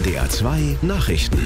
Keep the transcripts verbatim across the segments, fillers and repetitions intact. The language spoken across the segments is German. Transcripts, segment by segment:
D R zwei Nachrichten.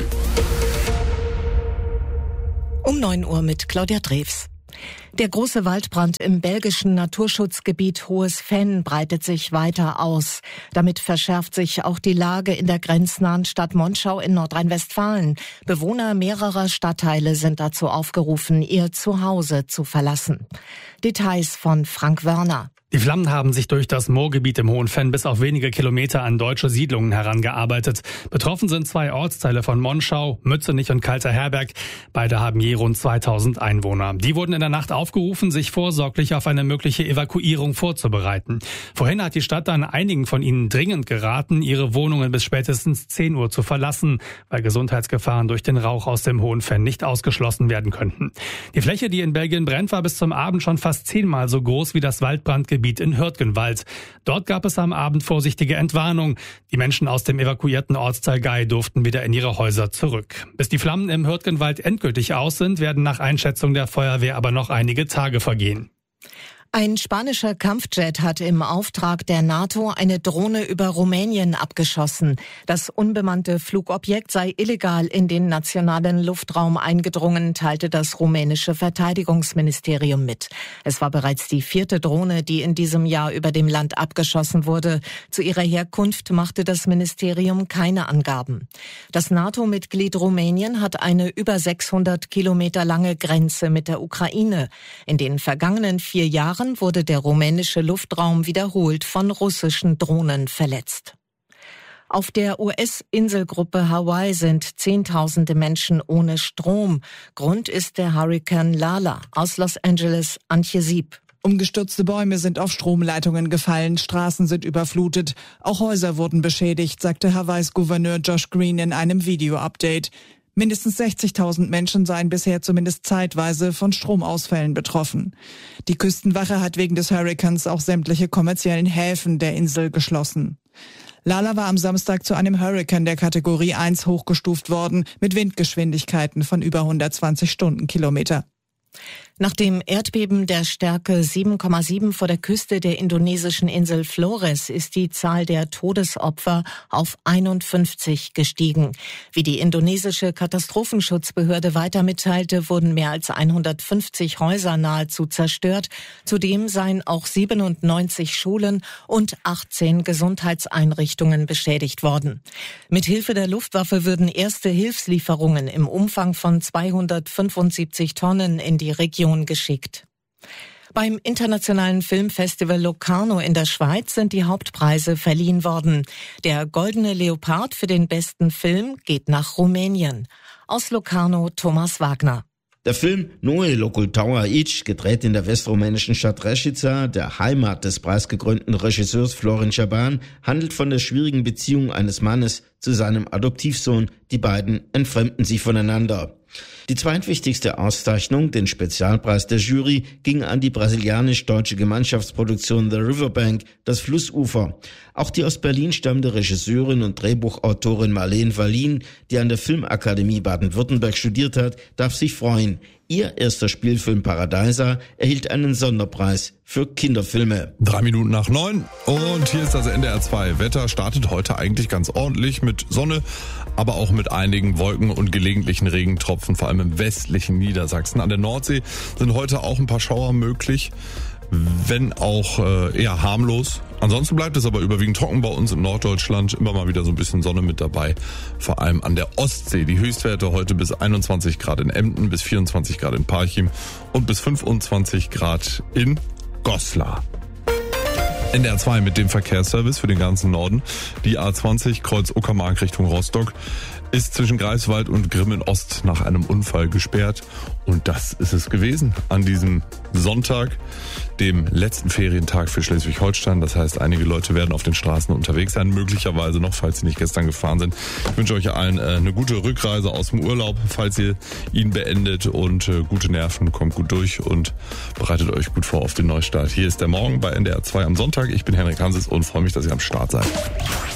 Um neun Uhr mit Claudia Drews. Der große Waldbrand im belgischen Naturschutzgebiet Hohes Venn breitet sich weiter aus. Damit verschärft sich auch die Lage in der grenznahen Stadt Monschau in Nordrhein-Westfalen. Bewohner mehrerer Stadtteile sind dazu aufgerufen, ihr Zuhause zu verlassen. Details von Frank Wörner. Die Flammen haben sich durch das Moorgebiet im Hohen Venn bis auf wenige Kilometer an deutsche Siedlungen herangearbeitet. Betroffen sind zwei Ortsteile von Monschau, Mützenich und Kalterherberg. Beide haben je rund zweitausend Einwohner. Die wurden in der Nacht aufgerufen, sich vorsorglich auf eine mögliche Evakuierung vorzubereiten. Vorhin hat die Stadt dann einigen von ihnen dringend geraten, ihre Wohnungen bis spätestens zehn Uhr zu verlassen, weil Gesundheitsgefahren durch den Rauch aus dem Hohen Venn nicht ausgeschlossen werden könnten. Die Fläche, die in Belgien brennt, war bis zum Abend schon fast zehnmal so groß wie das Waldbrandgebiet in Hürtgenwald. Dort gab es am Abend vorsichtige Entwarnung. Die Menschen aus dem evakuierten Ortsteil Gei durften wieder in ihre Häuser zurück. Bis die Flammen im Hürtgenwald endgültig aus sind, werden nach Einschätzung der Feuerwehr aber noch einige Tage vergehen. Ein spanischer Kampfjet hat im Auftrag der NATO eine Drohne über Rumänien abgeschossen. Das unbemannte Flugobjekt sei illegal in den nationalen Luftraum eingedrungen, teilte das rumänische Verteidigungsministerium mit. Es war bereits die vierte Drohne, die in diesem Jahr über dem Land abgeschossen wurde. Zu ihrer Herkunft machte das Ministerium keine Angaben. Das NATO-Mitglied Rumänien hat eine über sechshundert Kilometer lange Grenze mit der Ukraine. In den vergangenen vier Jahren wurde der rumänische Luftraum wiederholt von russischen Drohnen verletzt. Auf der U S-Inselgruppe Hawaii sind Zehntausende Menschen ohne Strom. Grund ist der Hurrikan Lala. Aus Los Angeles, Antje Sieb. Umgestürzte Bäume sind auf Stromleitungen gefallen, Straßen sind überflutet, auch Häuser wurden beschädigt, sagte Hawaiis Gouverneur Josh Green in einem Video-Update. Mindestens sechzigtausend Menschen seien bisher zumindest zeitweise von Stromausfällen betroffen. Die Küstenwache hat wegen des Hurrikans auch sämtliche kommerziellen Häfen der Insel geschlossen. Lala war am Samstag zu einem Hurrikan der Kategorie eins hochgestuft worden, mit Windgeschwindigkeiten von über hundertzwanzig Stundenkilometer. Nach dem Erdbeben der Stärke sieben Komma sieben vor der Küste der indonesischen Insel Flores ist die Zahl der Todesopfer auf einundfünfzig gestiegen. Wie die indonesische Katastrophenschutzbehörde weiter mitteilte, wurden mehr als hundertfünfzig Häuser nahezu zerstört. Zudem seien auch siebenundneunzig Schulen und achtzehn Gesundheitseinrichtungen beschädigt worden. Mithilfe der Luftwaffe würden erste Hilfslieferungen im Umfang von zweihundertfünfundsiebzig Tonnen in die Region geschickt. Beim internationalen Filmfestival Locarno in der Schweiz sind die Hauptpreise verliehen worden. Der Goldene Leopard für den besten Film geht nach Rumänien. Aus Locarno Thomas Wagner. Der Film Noe Locultau aici, gedreht in der westrumänischen Stadt Reșița, der Heimat des preisgekrönten Regisseurs Florin Șaban, handelt von der schwierigen Beziehung eines Mannes zu seinem Adoptivsohn. Die beiden entfremden sich voneinander. Die zweitwichtigste Auszeichnung, den Spezialpreis der Jury, ging an die brasilianisch-deutsche Gemeinschaftsproduktion The Riverbank, das Flussufer. Auch die aus Berlin stammende Regisseurin und Drehbuchautorin Marleen Wallin, die an der Filmakademie Baden-Württemberg studiert hat, darf sich freuen. Ihr erster Spielfilm Paradeiser erhielt einen Sonderpreis für Kinderfilme. Drei Minuten nach neun und hier ist das N D R zwei. Wetter startet heute eigentlich ganz ordentlich mit Sonne, aber auch mit einigen Wolken und gelegentlichen Regentropfen, vor allem im westlichen Niedersachsen. An der Nordsee sind heute auch ein paar Schauer möglich, wenn auch äh, eher harmlos. Ansonsten bleibt es aber überwiegend trocken bei uns in Norddeutschland. Immer mal wieder so ein bisschen Sonne mit dabei. Vor allem an der Ostsee. Die Höchstwerte heute bis einundzwanzig Grad in Emden, bis vierundzwanzig Grad in Parchim und bis fünfundzwanzig Grad in Goslar. N D R zwei mit dem Verkehrsservice für den ganzen Norden. Die A zwanzig Kreuz Uckermark Richtung Rostock ist zwischen Greifswald und Grimmen Ost nach einem Unfall gesperrt. Und das ist es gewesen an diesem Sonntag, dem letzten Ferientag für Schleswig-Holstein. Das heißt, einige Leute werden auf den Straßen unterwegs sein, möglicherweise noch, falls sie nicht gestern gefahren sind. Ich wünsche euch allen eine gute Rückreise aus dem Urlaub, falls ihr ihn beendet, und gute Nerven, kommt gut durch und bereitet euch gut vor auf den Neustart. Hier ist der Morgen bei N D R zwei am Sonntag. Ich bin Henrik Hanses und freue mich, dass ihr am Start seid.